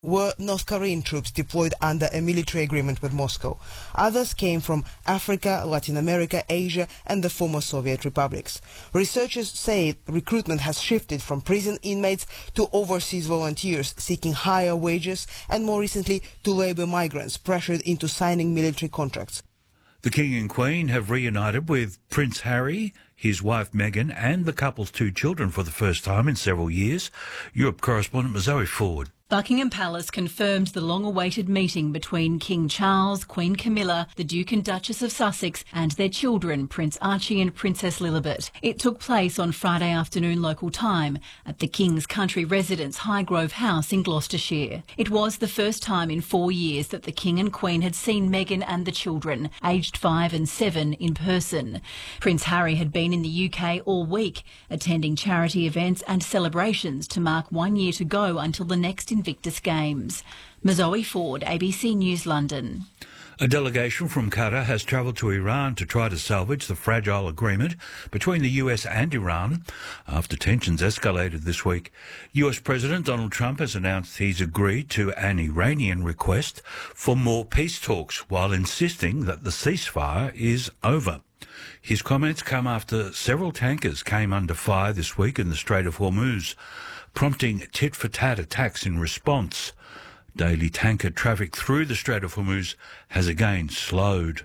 were North Korean troops deployed under a military agreement with Moscow. Others came from Africa, Latin America, Asia and the former Soviet republics. Researchers say recruitment has shifted from prison inmates to overseas volunteers seeking higher wages and more recently to labour migrants pressured into signing military contracts. The King and Queen have reunited with Prince Harry, his wife Meghan and the couple's 2 children for the first time in several years. Europe correspondent Zoe Ford. Buckingham Palace confirmed the long-awaited meeting between King Charles, Queen Camilla, the Duke and Duchess of Sussex and their children, Prince Archie and Princess Lilibet. It took place on Friday afternoon local time at the King's country residence Highgrove House in Gloucestershire. It was the first time in 4 years that the King and Queen had seen Meghan and the children, aged 5 and 7, in person. Prince Harry had been in the UK all week, attending charity events and celebrations to mark 1 year to go until the next Invictus Games. Zoe Ford, ABC News, London. A delegation from Qatar has travelled to Iran to try to salvage the fragile agreement between the US and Iran after tensions escalated this week. US President Donald Trump has announced he's agreed to an Iranian request for more peace talks while insisting that the ceasefire is over. His comments come after several tankers came under fire this week in the Strait of Hormuz, prompting tit-for-tat attacks in response. Daily tanker traffic through the Strait of Hormuz has again slowed.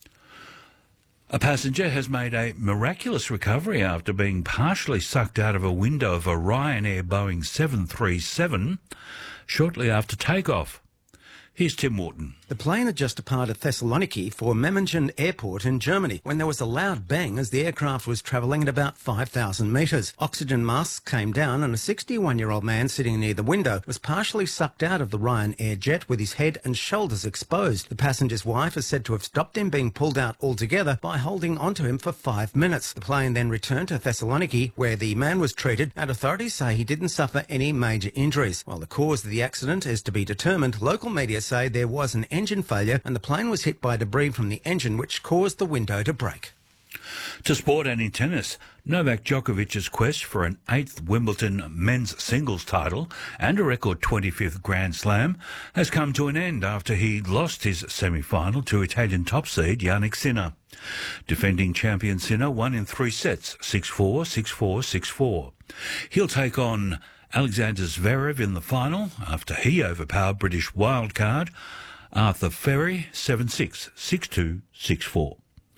A passenger has made a miraculous recovery after being partially sucked out of a window of a Ryanair Boeing 737 shortly after takeoff. Here's Tim Morton. The plane had just departed Thessaloniki for Memmingen Airport in Germany when there was a loud bang as the aircraft was travelling at about 5,000 metres. Oxygen masks came down and a 61-year-old man sitting near the window was partially sucked out of the Ryanair jet with his head and shoulders exposed. The passenger's wife is said to have stopped him being pulled out altogether by holding onto him for 5 minutes. The plane then returned to Thessaloniki where the man was treated and authorities say he didn't suffer any major injuries. While the cause of the accident is to be determined, local media say there was an engine failure and the plane was hit by debris from the engine which caused the window to break. To sport and in tennis, Novak Djokovic's quest for an 8th Wimbledon men's singles title and a record 25th Grand Slam has come to an end after he lost his semi-final to Italian top seed Jannik Sinner. Defending champion Sinner won in 3 sets, 6-4, 6-4, 6-4. He'll take on Alexander Zverev in the final after he overpowered British wildcard Arthur Ferry 7-6, 6-2, 6-4.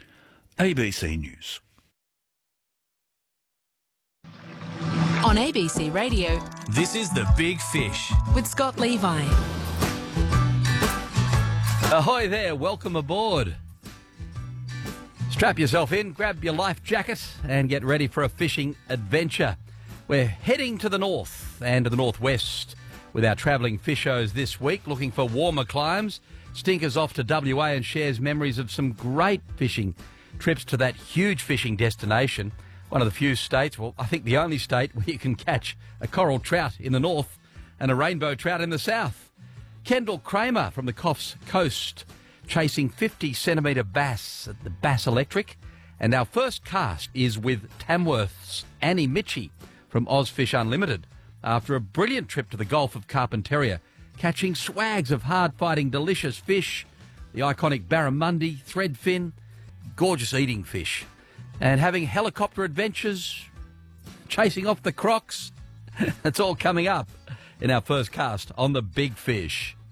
ABC News. On ABC Radio, this is The Big Fish with Scott Levi. Ahoy there, welcome aboard. Strap yourself in, grab your life jacket and get ready for a fishing adventure. We're heading to the north and to the northwest with our travelling fishos this week, looking for warmer climes. Stinker's off to WA and shares memories of some great fishing trips to that huge fishing destination. One of the few states, well, I think the only state where you can catch a coral trout in the north and a rainbow trout in the south. Kendall Kramer from the Coffs Coast chasing 50-centimetre bass at the Bass Electric. And our first cast is with Tamworth's Annie Mitchie from Ozfish Unlimited after a brilliant trip to the Gulf of Carpentaria, catching swags of hard-fighting delicious fish, the iconic barramundi, threadfin, gorgeous eating fish, and having helicopter adventures, chasing off the crocs. That's all coming up in our first cast on The Big Fish.